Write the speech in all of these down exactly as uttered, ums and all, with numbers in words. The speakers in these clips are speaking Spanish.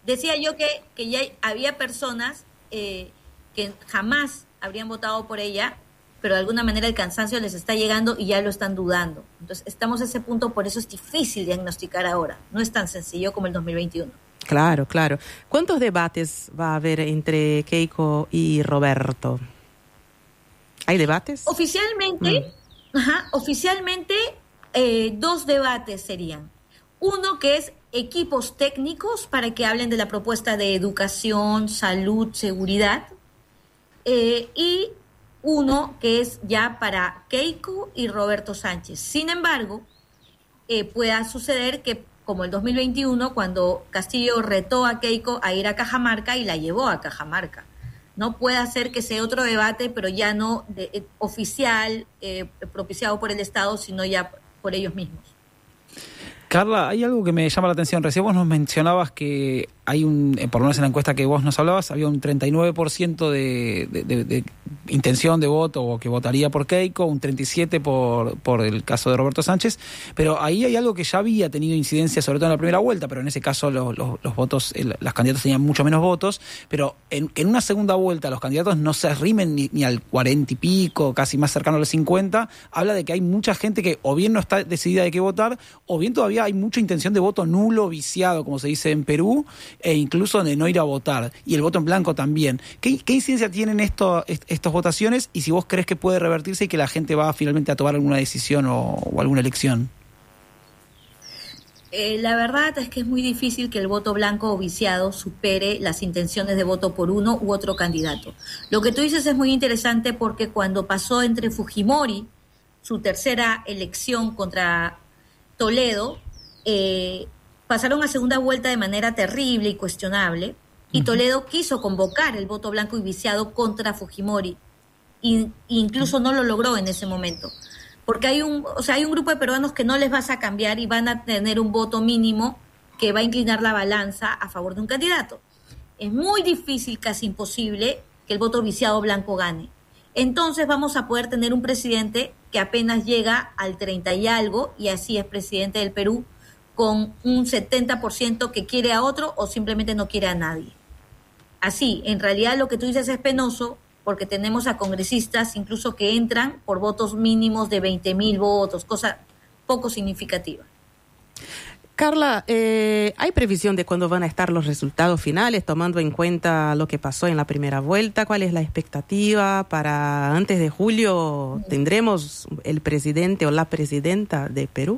decía yo que, que ya había personas eh, que jamás habrían votado por ella, pero de alguna manera el cansancio les está llegando y ya lo están dudando. Entonces estamos a ese punto, por eso es difícil diagnosticar ahora. No es tan sencillo como el dos mil veintiuno. Claro, claro. ¿Cuántos debates va a haber entre Keiko y Roberto? ¿Hay debates? Oficialmente, mm. ajá, oficialmente eh, dos debates serían. Uno que es equipos técnicos para que hablen de la propuesta de educación, salud, seguridad. Eh, y uno que es ya para Keiko y Roberto Sánchez. Sin embargo, eh, pueda suceder que, como el dos mil veintiuno, cuando Castillo retó a Keiko a ir a Cajamarca y la llevó a Cajamarca. No puede ser que sea otro debate, pero ya no de, eh, oficial, eh, propiciado por el Estado, sino ya por ellos mismos. Carla, hay algo que me llama la atención. Recién vos nos mencionabas que hay un, por lo menos en la encuesta que vos nos hablabas, había un treinta y nueve por ciento de, de, de, de intención de voto o que votaría por Keiko, un treinta y siete por ciento por, por el caso de Roberto Sánchez, pero ahí hay algo que ya había tenido incidencia, sobre todo en la primera vuelta, pero en ese caso los, los, los votos, el, las candidatas tenían mucho menos votos, pero en, en una segunda vuelta los candidatos no se arrimen ni, ni al cuarenta y pico, casi más cercano a los cincuenta, habla de que hay mucha gente que o bien no está decidida de qué votar, o bien todavía hay mucha intención de voto nulo, viciado, como se dice en Perú, e incluso de no ir a votar, y el voto en blanco también. ¿Qué, qué incidencia tienen esto, est, estas votaciones y si vos crees que puede revertirse y que la gente va finalmente a tomar alguna decisión o, o alguna elección? Eh, la verdad es que es muy difícil que el voto blanco o viciado supere las intenciones de voto por uno u otro candidato. Lo que tú dices es muy interesante porque cuando pasó entre Fujimori, su tercera elección contra Toledo, eh, pasaron a segunda vuelta de manera terrible y cuestionable, y Toledo quiso convocar el voto blanco y viciado contra Fujimori, e incluso no lo logró en ese momento, porque hay un, o sea, hay un grupo de peruanos que no les vas a cambiar y van a tener un voto mínimo que va a inclinar la balanza a favor de un candidato. Es muy difícil, casi imposible, que el voto viciado blanco gane. Entonces vamos a poder tener un presidente que apenas llega al treinta y algo, y así es presidente del Perú, con un setenta por ciento que quiere a otro o simplemente no quiere a nadie. Así, en realidad lo que tú dices es penoso porque tenemos a congresistas incluso que entran por votos mínimos de veinte mil votos, cosa poco significativa. Carla, eh, ¿hay previsión de cuándo van a estar los resultados finales, tomando en cuenta lo que pasó en la primera vuelta? ¿Cuál es la expectativa para antes de julio? ¿Tendremos el presidente o la presidenta de Perú?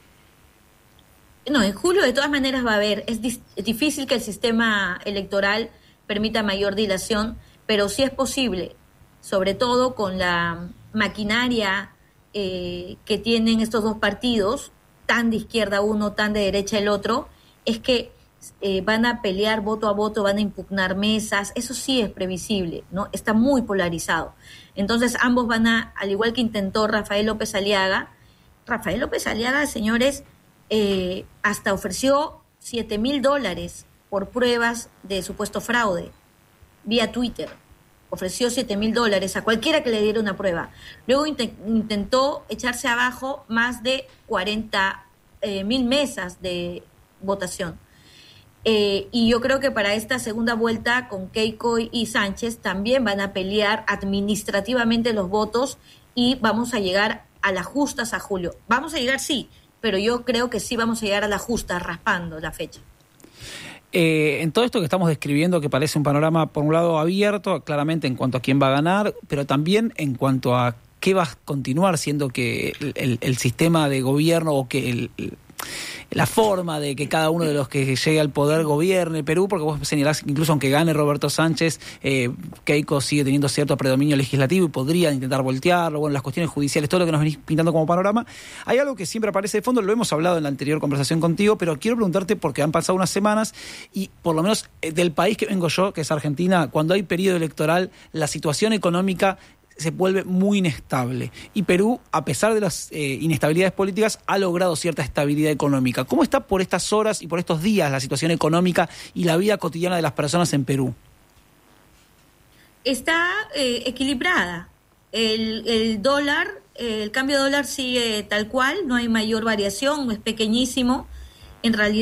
No, en julio de todas maneras va a haber. Es, dis- es difícil que el sistema electoral permita mayor dilación, pero sí es posible, sobre todo con la maquinaria eh, que tienen estos dos partidos, tan de izquierda uno, tan de derecha el otro, es que eh, van a pelear voto a voto, van a impugnar mesas, eso sí es previsible, ¿no? Está muy polarizado. Entonces ambos van a, al igual que intentó Rafael López Aliaga, Rafael López Aliaga, señores, eh, hasta ofreció siete mil dólares por pruebas de supuesto fraude, vía Twitter. Ofreció siete mil dólares a cualquiera que le diera una prueba. Luego int- intentó echarse abajo más de cuarenta mil eh, mesas de votación. Eh, y yo creo que para esta segunda vuelta con Keiko y Sánchez también van a pelear administrativamente los votos y vamos a llegar a las justas a julio. Vamos a llegar, sí, pero yo creo que sí vamos a llegar a las justas raspando la fecha. Eh, en todo esto que estamos describiendo, que parece un panorama, por un lado, abierto, claramente en cuanto a quién va a ganar, pero también en cuanto a qué va a continuar, siendo que el, el, el sistema de gobierno o que el, el, la forma de que cada uno de los que llegue al poder gobierne Perú, porque vos señalás que incluso aunque gane Roberto Sánchez, eh, Keiko sigue teniendo cierto predominio legislativo y podrían intentar voltearlo, bueno, las cuestiones judiciales, todo lo que nos venís pintando como panorama. Hay algo que siempre aparece de fondo, lo hemos hablado en la anterior conversación contigo, pero quiero preguntarte porque han pasado unas semanas y por lo menos del país que vengo yo, que es Argentina, cuando hay periodo electoral, la situación económica se vuelve muy inestable. Y Perú, a pesar de las eh, inestabilidades políticas, ha logrado cierta estabilidad económica. ¿Cómo está por estas horas y por estos días la situación económica y la vida cotidiana de las personas en Perú? Está eh, equilibrada. El, el dólar, eh, el cambio de dólar sigue tal cual, no hay mayor variación, es pequeñísimo. En realidad,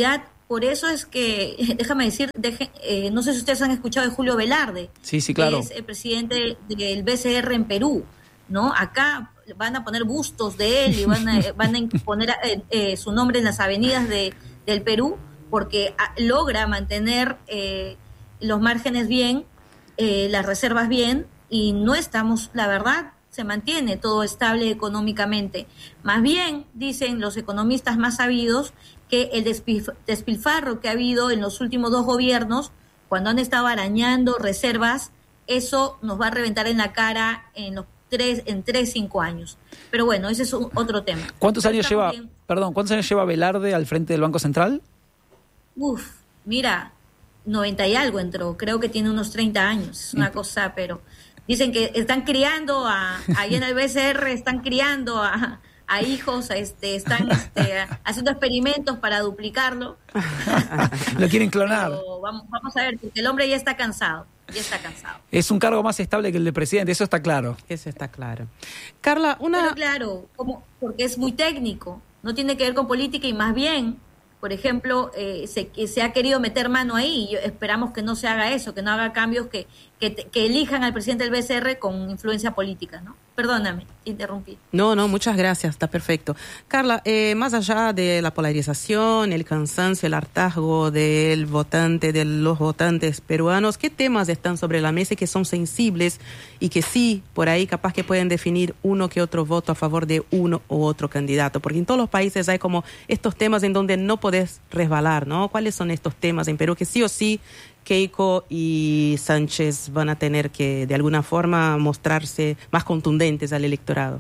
Por eso es que, déjame decir, deje, eh, no sé si ustedes han escuchado de Julio Velarde, sí, sí, claro. que es el presidente del B C R en Perú, ¿no? Acá van a poner bustos de él y van a, van a poner eh, eh, su nombre en las avenidas de, del Perú, porque a, logra mantener eh, los márgenes bien, eh, las reservas bien, y no estamos, la verdad, se mantiene todo estable económicamente. Más bien, dicen los economistas más sabidos, que el despilfarro que ha habido en los últimos dos gobiernos, cuando han estado arañando reservas, eso nos va a reventar en la cara en los tres, en tres, cinco años. Pero bueno, ese es un, otro tema. ¿Cuántos años lleva, bien. perdón, cuántos años lleva Velarde al frente del Banco Central? Uf, mira, noventa y algo entró, creo que tiene unos treinta años, es una cosa, pero dicen que están criando a, ahí en el B C R están criando a, a hijos, a este, están este, haciendo experimentos para duplicarlo. Lo quieren clonar. Pero vamos, vamos a ver, porque el hombre ya está cansado, ya está cansado. Es un cargo más estable que el de presidente, eso está claro. Eso está claro. Carla, una... Pero claro, como, porque es muy técnico, no tiene que ver con política y más bien... Por ejemplo, eh, se, se ha querido meter mano ahí y esperamos que no se haga eso, que no haga cambios que, que, que elijan al presidente del B C R con influencia política, ¿no? Perdóname, te interrumpí. No, no, muchas gracias, está perfecto. Carla, eh, más allá de la polarización, el cansancio, el hartazgo del votante, de los votantes peruanos, ¿qué temas están sobre la mesa y que son sensibles y que sí, por ahí capaz que pueden definir uno que otro voto a favor de uno u otro candidato? Porque en todos los países hay como estos temas en donde no podés resbalar, ¿no? ¿Cuáles son estos temas en Perú que sí o sí Keiko y Sánchez van a tener que, de alguna forma, mostrarse más contundentes al electorado?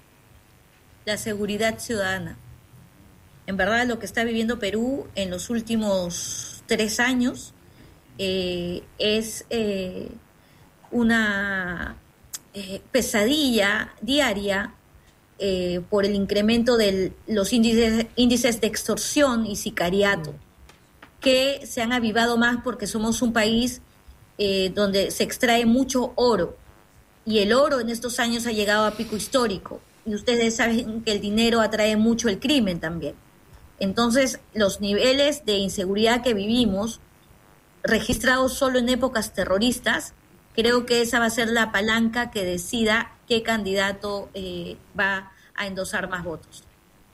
La seguridad ciudadana. En verdad, lo que está viviendo Perú en los últimos tres años eh, es eh, una eh, pesadilla diaria eh, por el incremento de los índices, índices de extorsión y sicariato, que se han avivado más porque somos un país eh, donde se extrae mucho oro, y el oro en estos años ha llegado a pico histórico, y ustedes saben que el dinero atrae mucho el crimen también. Entonces, los niveles de inseguridad que vivimos, registrados solo en épocas terroristas, creo que esa va a ser la palanca que decida qué candidato eh, va a endosar más votos.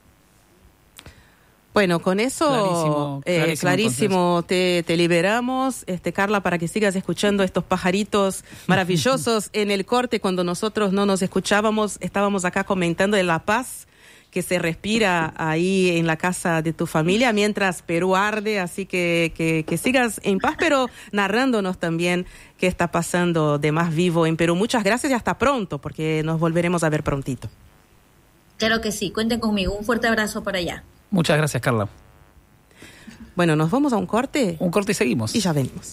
Bueno, con eso, clarísimo, eh, clarísimo, clarísimo te, te liberamos, este Carla, para que sigas escuchando estos pajaritos maravillosos. En el corte, cuando nosotros no nos escuchábamos, estábamos acá comentando de la paz que se respira ahí en la casa de tu familia, mientras Perú arde, así que, que, que sigas en paz, pero narrándonos también qué está pasando de más vivo en Perú. Muchas gracias y hasta pronto, porque nos volveremos a ver prontito. Claro que sí, cuenten conmigo. Un fuerte abrazo para allá. Muchas gracias, Carla. Bueno, nos vamos a un corte. Un corte y seguimos. Y ya venimos.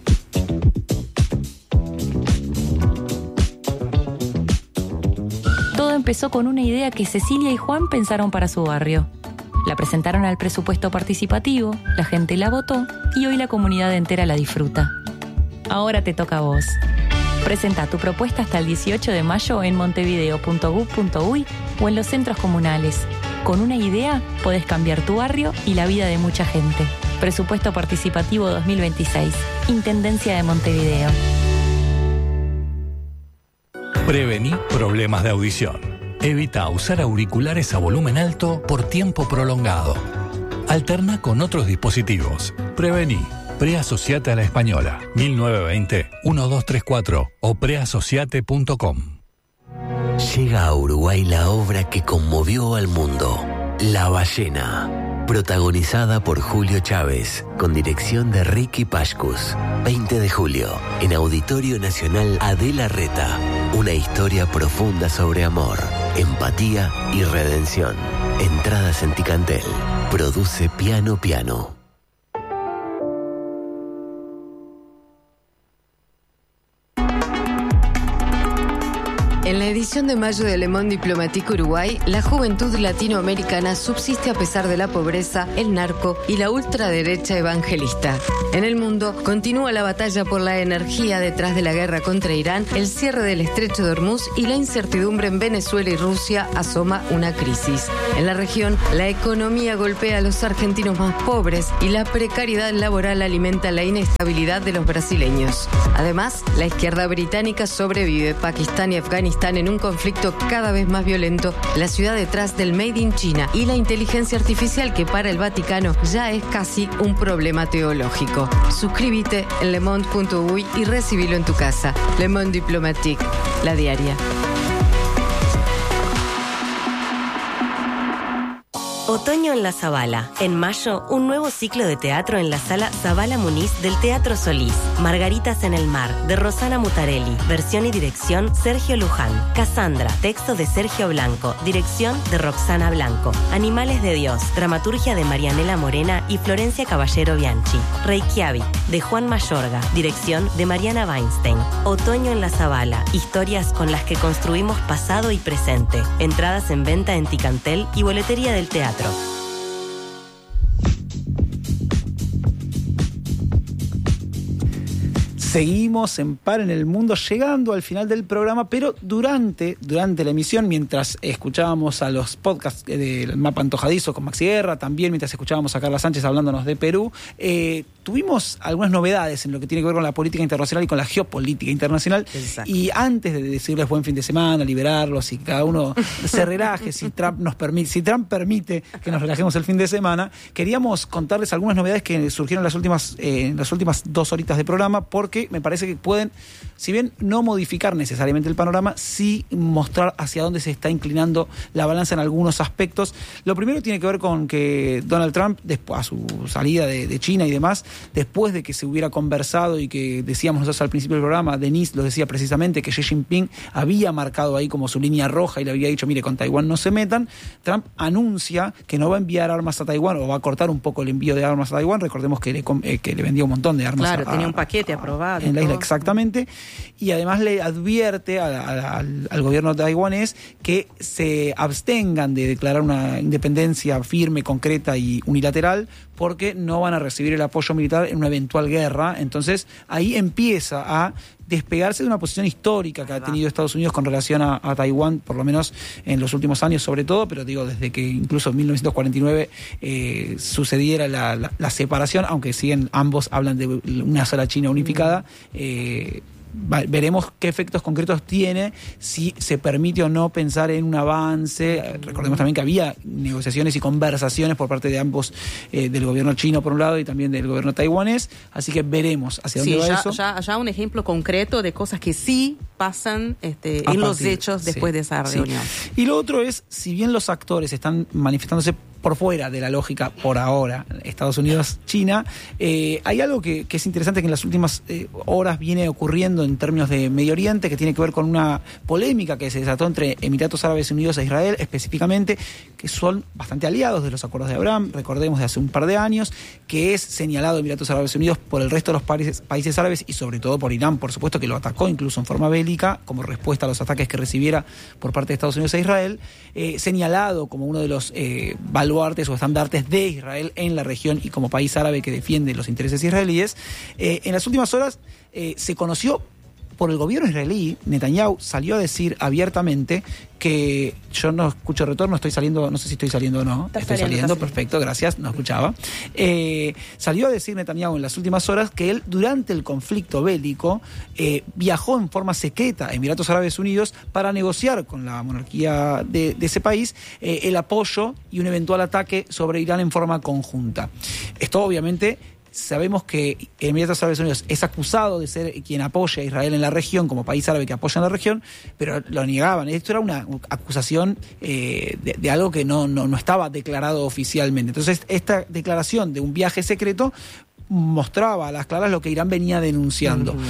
Todo empezó con una idea que Cecilia y Juan pensaron para su barrio. La presentaron al presupuesto participativo, la gente la votó y hoy la comunidad entera la disfruta. Ahora te toca a vos. Presenta tu propuesta hasta el dieciocho de mayo en montevideo punto gov punto uy o en los centros comunales. Con una idea podés cambiar tu barrio y la vida de mucha gente. Presupuesto Participativo dos mil veintiséis. Intendencia de Montevideo. Prevení problemas de audición. Evita usar auriculares a volumen alto por tiempo prolongado. Alterna con otros dispositivos. Prevení. Preasociate a la Española. mil novecientos veinte, doce treinta y cuatro o preasociate punto com. Llega a Uruguay la obra que conmovió al mundo, La Ballena, protagonizada por Julio Chávez, con dirección de Ricky Pashkus. veinte de julio, en Auditorio Nacional Adela Reta, una historia profunda sobre amor, empatía y redención. Entradas en Ticantel. Produce Piano Piano. En la edición de mayo de Le Monde Diplomatique Uruguay, la juventud latinoamericana subsiste a pesar de la pobreza, el narco y la ultraderecha evangelista. En el mundo, continúa la batalla por la energía detrás de la guerra contra Irán, el cierre del estrecho de Hormuz y la incertidumbre en Venezuela y Rusia asoma una crisis. En la región, la economía golpea a los argentinos más pobres y la precariedad laboral alimenta la inestabilidad de los brasileños. Además, la izquierda británica sobrevive. Pakistán y Afganistán en un conflicto cada vez más violento, la ciudad detrás del Made in China y la inteligencia artificial que para el Vaticano ya es casi un problema teológico. Suscríbete en lemonde punto uy y recibilo en tu casa. Le Monde Diplomatique, la diaria. Otoño en la Zabala. En mayo, un nuevo ciclo de teatro en la sala Zabala Muniz del Teatro Solís. Margaritas en el mar, de Rosana Mutarelli. Versión y dirección, Sergio Luján. Cassandra, texto de Sergio Blanco. Dirección de Roxana Blanco. Animales de Dios, dramaturgia de Marianela Morena y Florencia Caballero Bianchi. Reykjavik, de Juan Mayorga. Dirección de Mariana Weinstein. Otoño en la Zabala. Historias con las que construimos pasado y presente. Entradas en venta en Ticantel y boletería del teatro. Seguimos en Par en el Mundo, llegando al final del programa, pero durante, durante la emisión, mientras escuchábamos a los podcasts del Mapa Antojadizo con Maxi Guerra, también mientras escuchábamos a Carla Sánchez hablándonos de Perú, eh, tuvimos algunas novedades en lo que tiene que ver con la política internacional y con la geopolítica internacional. Exacto. Y antes de decirles buen fin de semana, liberarlos y cada uno se relaje, si Trump nos permite, si Trump permite que nos relajemos el fin de semana, queríamos contarles algunas novedades que surgieron en las últimas, eh, en las últimas dos horitas de programa, porque me parece que pueden, si bien no modificar necesariamente el panorama, sí mostrar hacia dónde se está inclinando la balanza en algunos aspectos. Lo primero tiene que ver con que Donald Trump, después, a su salida de, de China y demás, después de que se hubiera conversado y que decíamos nosotros al principio del programa, Denise lo decía precisamente, que Xi Jinping había marcado ahí como su línea roja y le había dicho, mire, con Taiwán no se metan, Trump anuncia que no va a enviar armas a Taiwán o va a cortar un poco el envío de armas a Taiwán. Recordemos que le, eh, que le vendía un montón de armas. Claro, a, tenía un paquete aprobado. En la isla, exactamente. Y además le advierte a, a, al, al gobierno taiwanés que se abstengan de declarar una independencia firme, concreta y unilateral, porque no van a recibir el apoyo militar en una eventual guerra. Entonces ahí empieza a despegarse de una posición histórica que ha tenido Estados Unidos con relación a, a Taiwán, por lo menos en los últimos años sobre todo, pero digo, desde que incluso en mil novecientos cuarenta y nueve eh, sucediera la, la, la separación, aunque siguen ambos hablan de una sola China unificada, eh, veremos qué efectos concretos tiene, si se permite o no pensar en un avance. Recordemos también que había negociaciones y conversaciones por parte de ambos, eh, del gobierno chino por un lado y también del gobierno taiwanés, así que veremos hacia dónde sí, va ya, eso. Ya, ya un ejemplo concreto de cosas que sí pasan este, en los hechos después sí, de esa reunión. Sí. Y lo otro es, si bien los actores están manifestándose por fuera de la lógica, por ahora, Estados Unidos, China, eh, hay algo que, que es interesante que en las últimas eh, horas viene ocurriendo en términos de Medio Oriente, que tiene que ver con una polémica que se desató entre Emiratos Árabes Unidos e Israel, específicamente, que son bastante aliados de los acuerdos de Abraham, recordemos de hace un par de años, que es señalado Emiratos Árabes Unidos por el resto de los países, países árabes y sobre todo por Irán, por supuesto, que lo atacó incluso en forma bélica, como respuesta a los ataques que recibiera por parte de Estados Unidos e Israel, eh, señalado como uno de los eh, baluartes o estandartes de Israel en la región y como país árabe que defiende los intereses israelíes. Eh, en las últimas horas eh, se conoció por el gobierno israelí, Netanyahu salió a decir abiertamente que yo no escucho retorno, estoy saliendo, no sé si estoy saliendo o no, está estoy saliendo, saliendo, está perfecto, gracias, no escuchaba. Eh, salió a decir Netanyahu en las últimas horas que él, durante el conflicto bélico, eh, viajó en forma secreta a Emiratos Árabes Unidos para negociar con la monarquía de, de ese país eh, el apoyo y un eventual ataque sobre Irán en forma conjunta. Esto obviamente... Sabemos que Emiratos Árabes Unidos es acusado de ser quien apoya a Israel en la región, como país árabe que apoya en la región, pero lo negaban. Esto era una acusación eh, de, de algo que no, no, no estaba declarado oficialmente. Entonces, esta declaración de un viaje secreto mostraba a las claras lo que Irán venía denunciando. Uh-huh.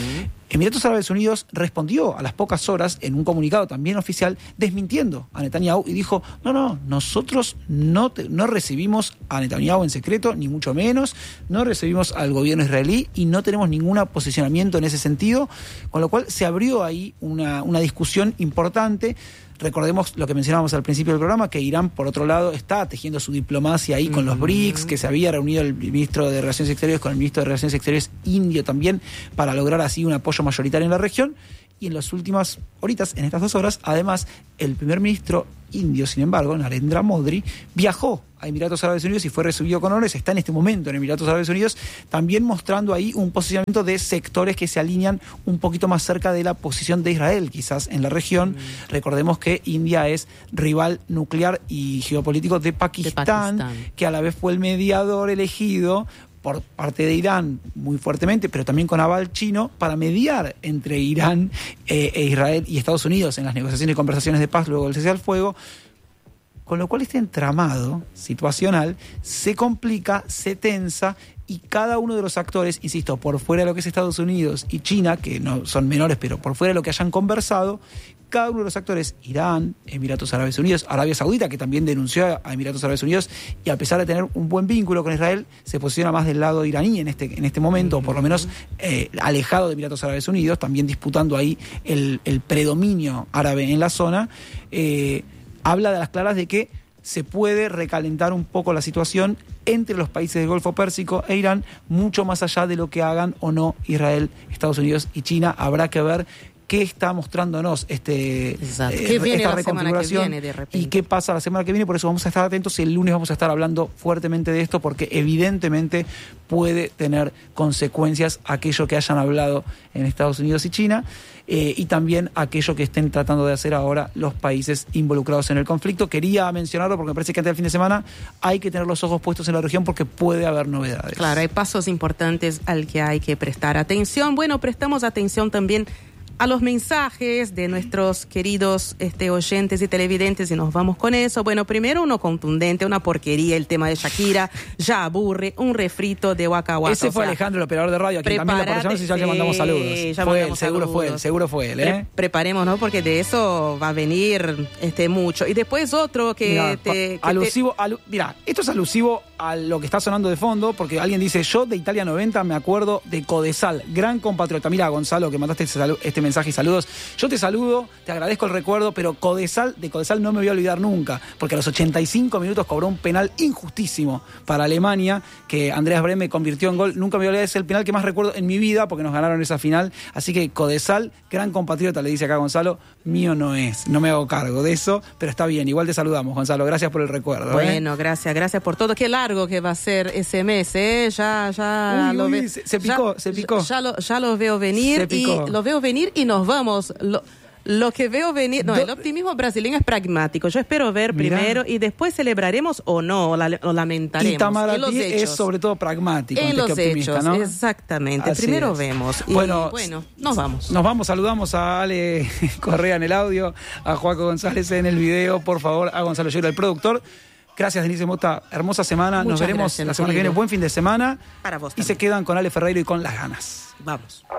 Emiratos Árabes Unidos respondió a las pocas horas en un comunicado también oficial desmintiendo a Netanyahu y dijo, no, no, nosotros no, te, no recibimos a Netanyahu en secreto, ni mucho menos, no recibimos al gobierno israelí y no tenemos ningún posicionamiento en ese sentido, con lo cual se abrió ahí una, una discusión importante. Recordemos lo que mencionábamos al principio del programa, que Irán, por otro lado, está tejiendo su diplomacia ahí con los BRICS, que se había reunido el ministro de Relaciones Exteriores con el ministro de Relaciones Exteriores indio también, para lograr así un apoyo mayoritario en la región. Y en las últimas horitas, en estas dos horas, además, el primer ministro indio, sin embargo, Narendra Modi, viajó a Emiratos Árabes Unidos y fue recibido con honores, está en este momento en Emiratos Árabes Unidos, también mostrando ahí un posicionamiento de sectores que se alinean un poquito más cerca de la posición de Israel, quizás en la región. Mm. Recordemos que India es rival nuclear y geopolítico de Pakistán, de Pakistán, que a la vez fue el mediador elegido por parte de Irán muy fuertemente, pero también con aval chino, para mediar entre Irán eh, e Israel y Estados Unidos en las negociaciones y conversaciones de paz luego del cese al fuego, con lo cual este entramado situacional se complica, se tensa, y cada uno de los actores, insisto, por fuera de lo que es Estados Unidos y China, que no son menores, pero por fuera de lo que hayan conversado, cada uno de los actores, Irán, Emiratos Árabes Unidos, Arabia Saudita, que también denunció a Emiratos Árabes Unidos, y a pesar de tener un buen vínculo con Israel, se posiciona más del lado iraní en este, en este momento, o por lo menos eh, alejado de Emiratos Árabes Unidos, también disputando ahí el, el predominio árabe en la zona. Eh, habla de las claras de que se puede recalentar un poco la situación entre los países del Golfo Pérsico e Irán, mucho más allá de lo que hagan o no Israel, Estados Unidos y China. Habrá que ver qué está mostrándonos este, eh, esta reconfiguración y qué pasa la semana que viene. Por eso vamos a estar atentos y el lunes vamos a estar hablando fuertemente de esto, porque evidentemente puede tener consecuencias aquello que hayan hablado en Estados Unidos y China, eh, y también aquello que estén tratando de hacer ahora los países involucrados en el conflicto. Quería mencionarlo porque me parece que antes del fin de semana hay que tener los ojos puestos en la región, porque puede haber novedades. Claro, hay pasos importantes al que hay que prestar atención. Bueno, prestamos atención también a los mensajes de nuestros queridos este, oyentes y televidentes, y nos vamos con eso. Bueno, primero uno contundente, una porquería, el tema de Shakira, ya aburre, un refrito de Waka Waka. Ese fue o sea, Alejandro, el operador de radio, a quien también lo aprovechamos y ya le mandamos saludos. Ya fue mandamos él, seguro saludos. fue él, seguro fue él, ¿eh? Pre- preparémonos, porque de eso va a venir este mucho. Y después otro que mirá, te... Que alusivo, te... alu- mirá, esto es alusivo a lo que está sonando de fondo, porque alguien dice, yo de Italia noventa me acuerdo de Codesal, gran compatriota. Mira, Gonzalo, que mandaste este, salu- este mensaje y saludos. Yo te saludo, te agradezco el recuerdo, pero Codesal, de Codesal no me voy a olvidar nunca, porque a los ochenta y cinco minutos cobró un penal injustísimo para Alemania, que Andreas Brehme convirtió en gol. Nunca me voy a olvidar, es el penal que más recuerdo en mi vida, porque nos ganaron esa final. Así que Codesal, gran compatriota, le dice acá Gonzalo, mío no es, no me hago cargo de eso, pero está bien, igual te saludamos, Gonzalo, gracias por el recuerdo. Bueno, ¿eh? gracias, gracias por todo. Qué largo que va a ser ese mes, ¿eh? Ya, ya uy, lo uy, ve, se, se picó, ya, se picó. Ya, ya, lo, ya lo veo venir, y lo veo venir y nos vamos. Lo, Lo que veo venir, no, Do, el optimismo brasileño es pragmático. Yo espero ver mirá. primero y después celebraremos o no, o, la, o lamentaremos. Itamaraty es sobre todo pragmático. En los hechos, ¿no? Exactamente. Así primero es. vemos. Y, bueno, bueno, nos vamos. Nos vamos, saludamos a Ale Correa en el audio, a Joaco González en el video, por favor, a Gonzalo Yero, el productor. Gracias, Denise Mota. Hermosa semana. Muchas nos veremos gracias, la semana que viene. Buen fin de semana. Para vos y se quedan con Ale Ferreiro y con las ganas. Vamos.